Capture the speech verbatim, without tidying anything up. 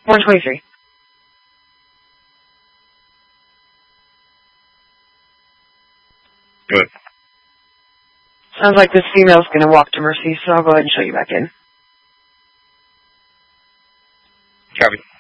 one twenty-three. Good. Sounds like this female's going to walk to Mercy, so I'll go ahead and show you back in. Copy.